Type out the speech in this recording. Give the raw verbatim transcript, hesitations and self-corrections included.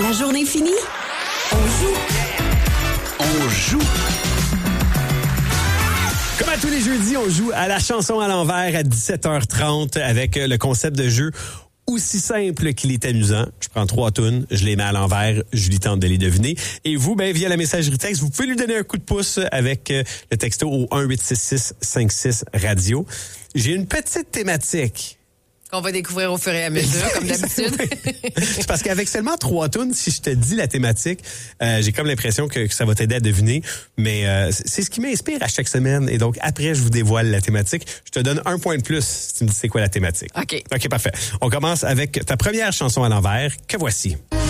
La journée finie, on joue. On joue. Comme à tous les jeudis, on joue à la chanson à l'envers à dix-sept heures trente avec le concept de jeu aussi simple qu'il est amusant. Je prends trois tunes, je les mets à l'envers, je lui tente de les deviner. Et vous, ben via la messagerie texte, vous pouvez lui donner un coup de pouce avec le texto au un huit six six cinq six radio. J'ai une petite thématique. Qu'on va découvrir au fur et à mesure, comme d'habitude. C'est parce qu'avec seulement trois tunes, si je te dis la thématique, euh, j'ai comme l'impression que, que ça va t'aider à deviner. Mais euh, c'est ce qui m'inspire à chaque semaine. Et donc, après, je vous dévoile la thématique. Je te donne un point de plus si tu me dis c'est quoi la thématique. OK. OK, parfait. On commence avec ta première chanson à l'envers. Que voici.